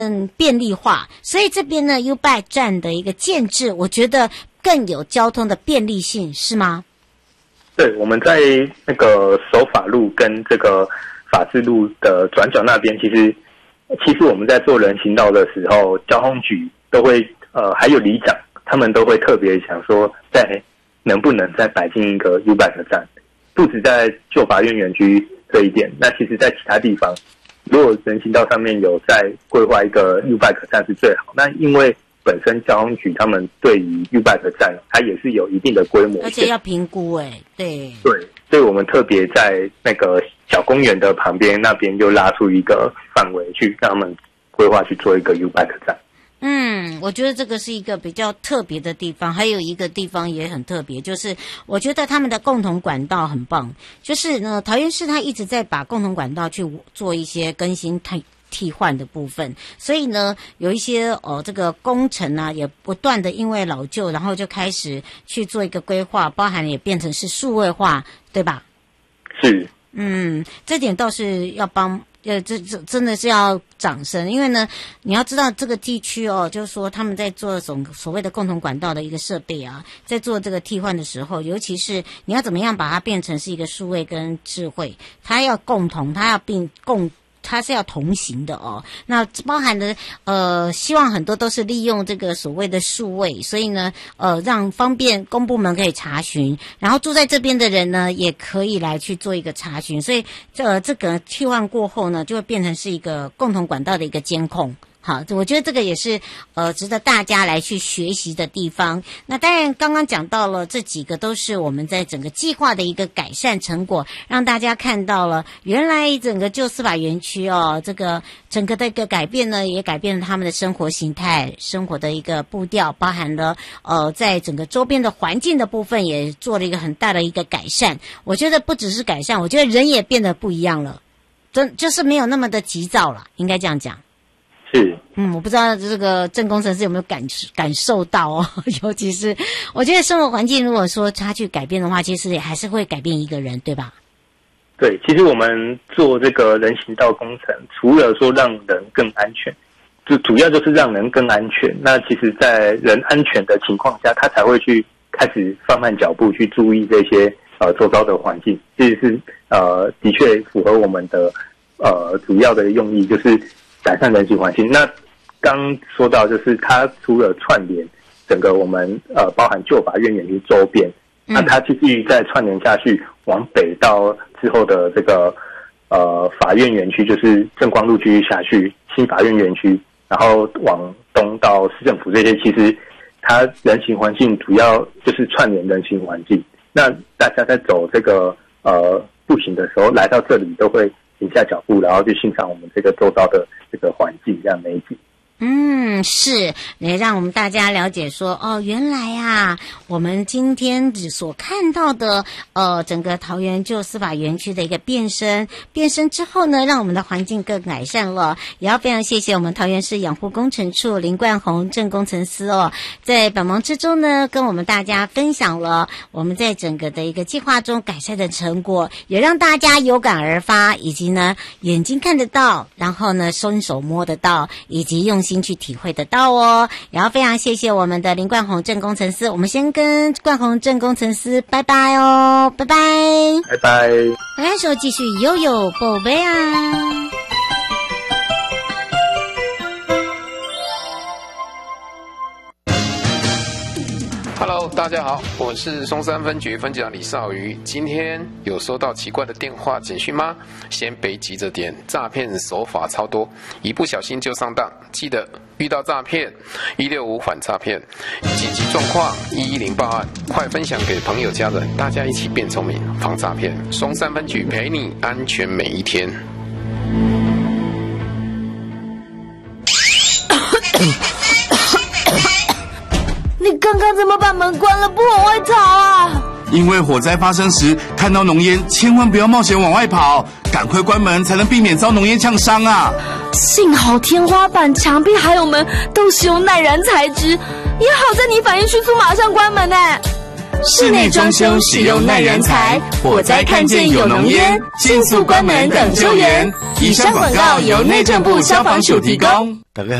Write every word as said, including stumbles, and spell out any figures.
嗯便利化，所以这边呢 U-Bike 站的一个建制，我觉得更有交通的便利性，是吗？ 对，我们在那个守法路跟这个法治路的转角那边，其实其实我们在做人行道的时候，交通局都会呃还有里长，他们都会特别想说，在能不能再摆进一个 U-Bike 站，不止在旧法院园区这一点，那其实在其他地方，如果人行道上面有在规划一个 U-Bike 站是最好。那因为本身交通局他们对于 U-Bike 站，它也是有一定的规模， 而且要评估哎、欸，对对，所以我们特别在那个小公园的旁边那边又拉出一个范围去让他们规划去做一个 U-Bike 站。 嗯，我觉得这个是一个比较特别的地方，还有一个地方也很特别，就是我觉得他们的共同管道很棒，就是呢，桃园市它一直在把共同管道去做一些更新替替换的部分，所以呢，有一些呃这个工程啊，也不断的因为老旧，然后就开始去做一个规划，包含也变成是数位化，对吧？ 是， 嗯，这点倒是要帮。呃，这这真的是要掌声，因为呢，你要知道这个地区哦，就是说他们在做所所谓的共同管道的一个设备啊，在做这个替换的时候，尤其是你要怎么样把它变成是一个数位跟智慧，它要共同，它要并共。它是要同行的哦，那包含的呃，希望很多都是利用这个所谓的数位，所以呢，呃，让方便公部门可以查询，然后住在这边的人呢，也可以来去做一个查询，所以这、呃、这个替换过后呢，就会变成是一个共同管道的一个监控。好，我觉得这个也是呃值得大家来去学习的地方。那当然刚刚讲到了这几个都是我们在整个计划的一个改善成果，让大家看到了原来整个旧司法园区哦，这个整个的一个改变呢，也改变了他们的生活形态、生活的一个步调，包含了呃在整个周边的环境的部分也做了一个很大的一个改善。我觉得不只是改善，我觉得人也变得不一样了，真就是没有那么的急躁了，应该这样讲。 是， 嗯，我不知道这个郑工程师有没有感感受到哦，尤其是我觉得生活环境如果说他去改变的话，其实也还是会改变一个人，对吧？ 对，其实我们做这个人行道工程，除了说让人更安全，就主要就是让人更安全。那其实，在人安全的情况下，他才会去开始放慢脚步，去注意这些呃周遭的环境。其实是呃的确符合我们的呃主要的用意，就是改善人行环境。那刚说到，就是它除了串联整个我们呃包含旧法院园区周边，嗯、那它继续再串联下去，往北到之后的这个呃法院园区，就是正光路继续下去新法院园区，然后往东到市政府这些，其实它人行环境主要就是串联人行环境。那大家在走这个呃步行的时候，来到这里都会停下脚步，然后去欣赏我们这个周遭的这个环境，这样美景。 嗯，是，也让我们大家了解说，哦，原来啊，我们今天所看到的，呃，整个桃园旧司法园区的一个变身，变身之后呢，让我们的环境更改善了。也要非常谢谢我们桃园市养护工程处林冠宏郑工程师哦，在百忙之中呢，跟我们大家分享了我们在整个的一个计划中改善的成果，也让大家有感而发，以及呢，眼睛看得到，然后呢，伸手摸得到，以及用心去体会得到哦。也要非常谢谢我们的林冠宏郑工程师，我们先跟冠宏郑工程师拜拜哦，拜拜， 拜拜。 来手继续悠悠宝贝啊。 Hello， 大家好，我是松山分局分局长李少瑜。今天有收到奇怪的电话简讯吗？先别急着点，诈骗手法超多，一不小心就上当。记得遇到诈骗，一六五反诈骗，紧急状况一一零报案，快分享给朋友家人，大家一起变聪明，防诈骗。松山分局陪你安全每一天。 你刚刚怎么把门关了不往外逃啊？ 因为火灾发生时看到浓烟，千万不要冒险往外跑，赶快关门才能避免遭浓烟呛伤啊！ 幸好天花板、墙壁还有门都是用耐燃材质，也好在你反应迅速，马上关门呢。 室内装修使用耐燃材，火灾看见有浓烟，迅速关门等救援。以上广告由内政部消防署提供。大家